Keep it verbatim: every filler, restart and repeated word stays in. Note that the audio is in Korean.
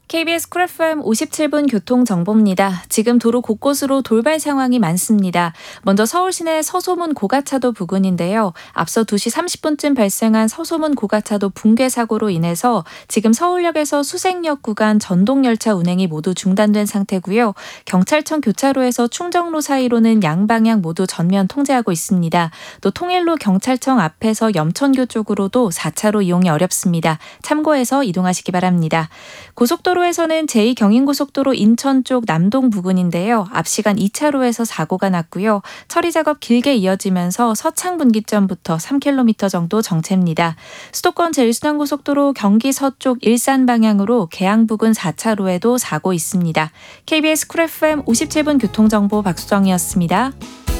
케이비에스 쿨 에프엠 오십칠 분 교통정보입니다. 지금 도로 곳곳으로 돌발 상황이 많습니다. 먼저 서울 시내 서소문 고가차도 부근인데요. 앞서 두 시 삼십 분쯤 발생한 서소문 고가차도 붕괴 사고로 인해서 지금 서울역에서 수색역 구간 전동열차 운행이 모두 중단된 상태고요. 경찰청 교차로에서 충정로 사이로는 양방향 모두 전면 통제하고 있습니다. 또 통일로 경찰청 앞에서 염천교 쪽으로도 사 차로 이용이 어렵습니다. 참고해서 이동하시기 바랍니다. 고속도로에서는 제이 경인고속도로 인천 쪽 남동 부근인데요. 앞 시간 이 차로에서 사고가 났고요. 처리 작업 길게 이어지면서 서창 분기점부터 삼 킬로미터 정도 정체입니다. 수도권 제일순환고속도로 경기 서쪽 일산 방향으로 계양 부근 사 차로에도 사고 있습니다. 케이비에스 쿨 에프엠 오십칠 분 교통정보 박수정이었습니다.